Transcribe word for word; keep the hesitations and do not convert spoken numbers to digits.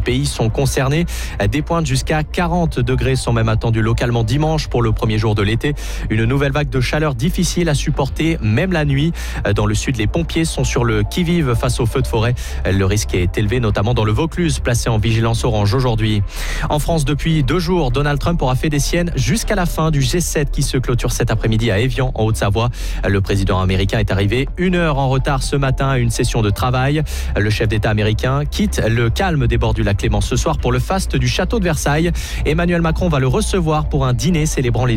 pays sont concernés. Des pointes jusqu'à quarante degrés sont même attendus localement dimanche pour le premier jour de l'été. Une nouvelle vague de chaleur difficile à supporter, même la nuit. Dans le sud, les pompiers sont sur le qui-vive face aux feux de forêt. Le risque est élevé, notamment dans le Vaucluse, placé en vigilance orange aujourd'hui. En France, depuis deux jours, Donald Trump aura fait des siennes jusqu'à la fin du G sept qui se clôture cet après-midi à Évian, en Haute-Savoie. Le président américain est arrivé une heure en retard ce matin à une session de travail. Le chef d'État américain quitte le calme des bords du lac Léman ce soir pour le faste du château de Versailles. Emmanuel Macron va le recevoir pour un dîner célébrant les